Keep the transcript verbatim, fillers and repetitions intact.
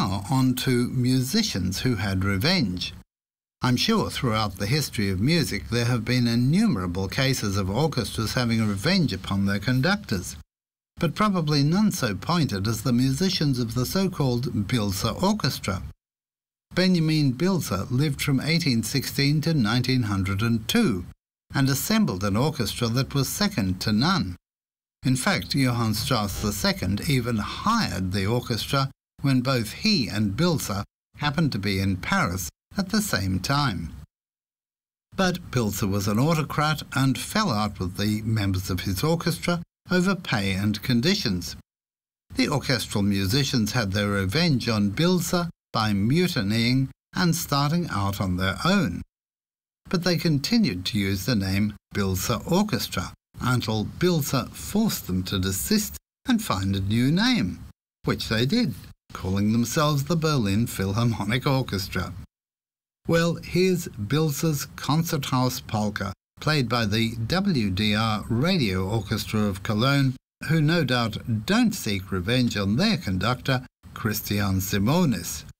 now on to musicians who had revenge. I'm sure throughout the history of music there have been innumerable cases of orchestras having revenge upon their conductors, but probably none so pointed as the musicians of the so-called Bilser Orchestra. Benjamin Bilser lived from eighteen sixteen to nineteen oh two and assembled an orchestra that was second to none. In fact, Johann Strauss the Second even hired the orchestra when both he and Bilser happened to be in Paris at the same time. But Bilser was an autocrat and fell out with the members of his orchestra over pay and conditions. The orchestral musicians had their revenge on Bilser by mutinying and starting out on their own. But they continued to use the name Bilser Orchestra until Bilser forced them to desist and find a new name, which they did, calling themselves the Berlin Philharmonic Orchestra. Well, here's Bilser's Concerthaus Polka, played by the W D R Radio Orchestra of Cologne, who no doubt don't seek revenge on their conductor, Christian Simonis.